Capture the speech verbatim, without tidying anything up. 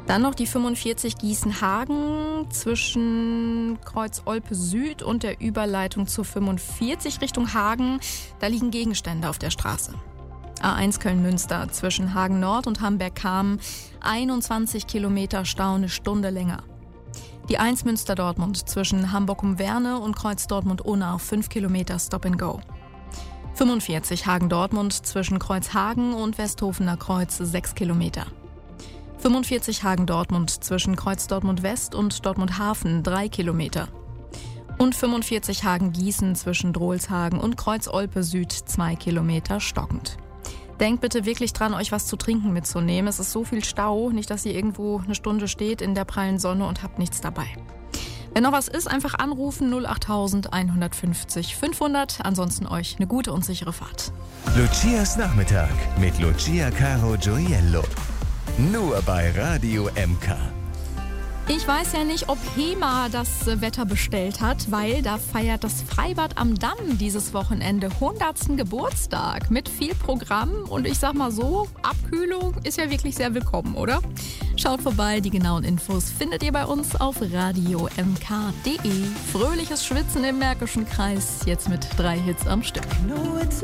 Dann noch die fünfundvierzig Gießen-Hagen zwischen Kreuz Olpe Süd und der Überleitung zur fünfundvierzig Richtung Hagen. Da liegen Gegenstände auf der Straße. A eins Köln-Münster zwischen Hagen Nord und Hamberg-Kamen. einundzwanzig Kilometer Stau, eine Stunde länger. Die eins Münster-Dortmund zwischen Hamburg-um-Werne und Kreuz Dortmund-Unna auf fünf Kilometer Stop and Go. fünfundvierzig Hagen-Dortmund zwischen Kreuz Hagen und Westhofener Kreuz sechs Kilometer. fünfundvierzig Hagen-Dortmund zwischen Kreuz Dortmund-West und Dortmund-Hafen drei Kilometer. Und fünfundvierzig Hagen-Gießen zwischen Drolshagen und Kreuz Olpe Süd zwei Kilometer stockend. Denkt bitte wirklich dran, euch was zu trinken mitzunehmen. Es ist so viel Stau, nicht, dass ihr irgendwo eine Stunde steht in der prallen Sonne und habt nichts dabei. Wenn noch was ist, einfach anrufen null acht eins fünfzig fünfhundert. Ansonsten euch eine gute und sichere Fahrt. Lucias Nachmittag mit Lucia Caro Gioiello. Nur bei Radio M K. Ich weiß ja nicht, ob HEMA das Wetter bestellt hat, weil da feiert das Freibad am Damm dieses Wochenende hundertsten Geburtstag mit viel Programm. Und ich sag mal so, Abkühlung ist ja wirklich sehr willkommen, oder? Schaut vorbei, die genauen Infos findet ihr bei uns auf radio m k punkt d e. Fröhliches Schwitzen im Märkischen Kreis, jetzt mit drei Hits am Stück.